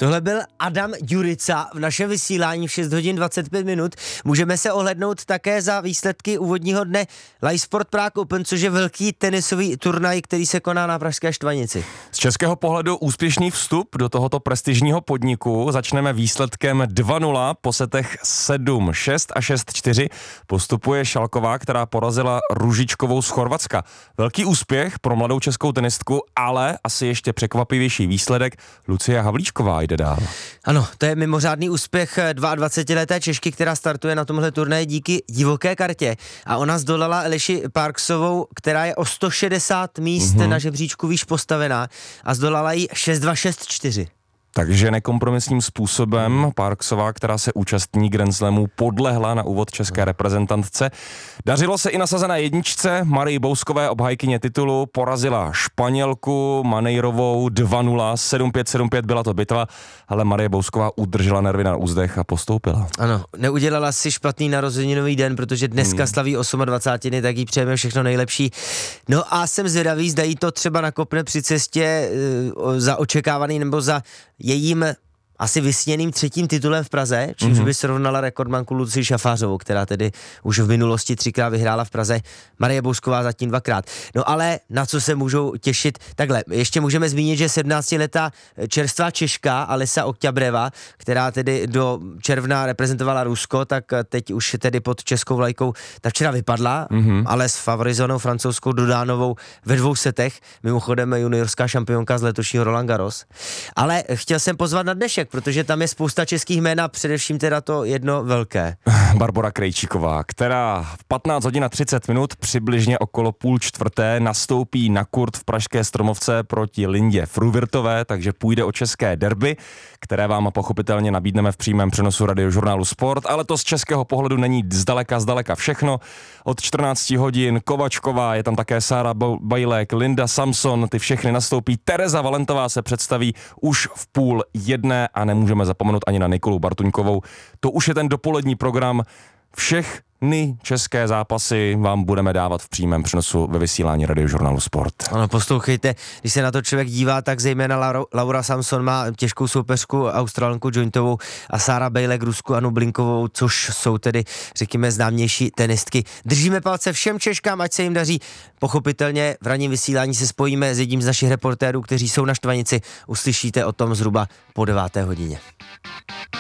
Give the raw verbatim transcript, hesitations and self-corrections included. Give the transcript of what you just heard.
Tohle byl Adam Jurica v našem vysílání v šest hodin dvacet pět minut. Můžeme se ohlednout také za výsledky úvodního dne Live Sport Prague Open, což je velký tenisový turnaj, který se koná na pražské Štvanici. Z českého pohledu úspěšný vstup do tohoto prestižního podniku. Začneme výsledkem dva nula po setech sedm šest a šest čtyři. Postupuje Šalková, která porazila Ružičkovou z Chorvatska. Velký úspěch pro mladou českou tenistku, ale asi ještě překvapivější výsledek. Lucie Havlíčková jde dál. Ano, to je mimořádný úspěch dvacetileté Češky, která startuje na tomhle turnaji díky divoké kartě. A ona zdolala Eliši Parksovou, která je o sto šedesát míst mm-hmm. na žebříčku výš postavená, a zdolala ji šest dva šest čtyři. Takže nekompromisním způsobem Parksová, která se účastní Grand Slamu, podlehla na úvod české reprezentantce. Dařilo se i nasazené jedničce Marii Bouskové, obhajkyně titulu, porazila Španělku Manejrovou dva nula, sedm pět, sedm pět byla to bitva, ale Marie Bousková udržela nervy na úzdech a postoupila. Ano, neudělala si špatný narozeninový den, protože dneska hmm. slaví dvacátiny osm, tak jí přejeme všechno nejlepší. No a jsem zvědavý, zda jí to třeba nakopne při cestě uh, za očekávaný nebo za jejím asi vysněným třetím titulem v Praze, čímž mm-hmm. by srovnala rekordmanku Lucii Šafářovou, která tedy už v minulosti třikrát vyhrála v Praze, Marie Bousková zatím dvakrát. No ale na co se můžou těšit? Takhle, ještě můžeme zmínit, že sedmnáctiletá čerstvá Češka Alisa Okťabreva, která tedy do června reprezentovala Rusko, tak teď už tedy pod českou vlajkou, ta včera vypadla, mm-hmm. ale s favorizovanou francouzskou Dodánovou ve dvou setech, mimochodem juniorská šampionka z letošního Roland Garros. Ale chtěl jsem pozvat na dnešek, protože tam je spousta českých jmen a především teda to jedno velké. Barbora Krejčíková, která v patnáct hodin a třicet minut přibližně okolo půl čtvrté nastoupí na kurt v pražské Stromovce proti Lindě Fruvirtové, takže půjde o české derby, které vám pochopitelně nabídneme v přímém přenosu Radiožurnálu Sport, ale to z českého pohledu není zdaleka, zdaleka všechno. Od čtrnácti hodin Kovačková, je tam také Sára Bajlek, Linda Samson, ty všechny nastoupí. Tereza Valentová se představí už v půl jedné a nemůžeme zapomenout ani na Nikolu Bartuňkovou. To už je ten dopolední program. Všechny české zápasy vám budeme dávat v přímém přenosu ve vysílání Radiožurnálu Sport. Ano, poslouchejte, když se na to člověk dívá, tak zejména Laura, Laura Samson má těžkou soupeřku Australanku Jointovou a Sára Bejlek Rusku Anu Blinkovou, což jsou tedy, řekněme, známější tenistky. Držíme palce všem Češkám, ať se jim daří. Pochopitelně v ranním vysílání se spojíme s jedním z našich reportérů, kteří jsou na Štvanici. Uslyšíte o tom zhruba po deváté hodině.